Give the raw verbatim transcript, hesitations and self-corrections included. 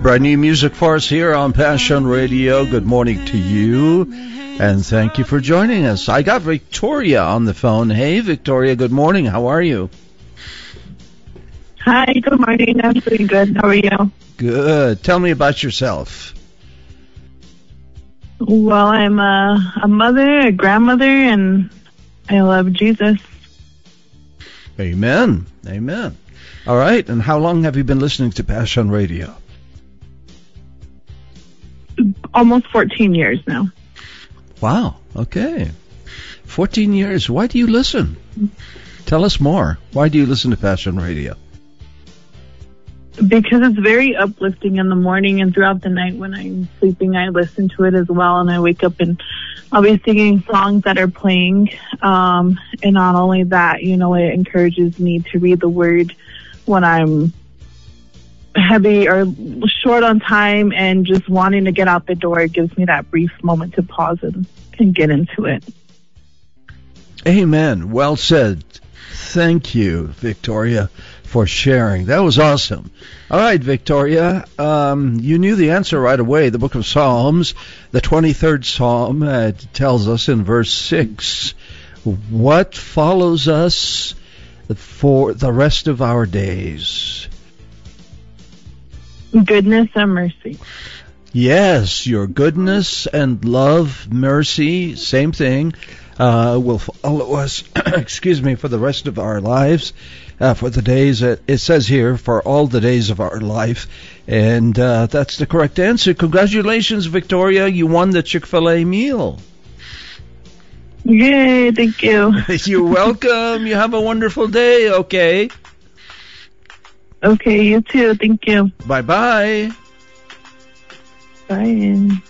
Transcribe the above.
brand new music for us here on Passion Radio. Good morning to you, and thank you for joining us. I got Victoria on the phone. Hey, Victoria, good morning. How are you? Hi, good morning. I'm doing good. How are you? Good. Tell me about yourself. Well, I'm a, a mother, a grandmother, and I love Jesus. Amen. Amen. All right. And how long have you been listening to Passion Radio? Almost fourteen years now. Wow. Okay. fourteen years. Why do you listen? Tell us more. Why do you listen to Passion Radio? Because it's very uplifting in the morning and throughout the night when I'm sleeping. I listen to it as well, and I wake up and I'll be singing songs that are playing. Um, and not only that, you know, it encourages me to read the Word when I'm heavy or short on time and just wanting to get out the door. It gives me that brief moment to pause and, and get into it. Amen. Well said. Thank you, Victoria, for sharing. That was awesome. All right, Victoria, um, you knew the answer right away. The book of Psalms, the twenty-third Psalm, uh, tells us in verse six, what follows us for the rest of our days? Goodness and mercy. Yes, your goodness and love, mercy, same thing, uh, will follow us, excuse me, for the rest of our lives, uh, for the days, uh, it says here, for all the days of our life. And uh, that's the correct answer. Congratulations, Victoria. You won the Chick-fil-A meal. Yay, thank you. You're welcome. You have a wonderful day, okay? Okay, you too. Thank you. Bye-bye. Bye.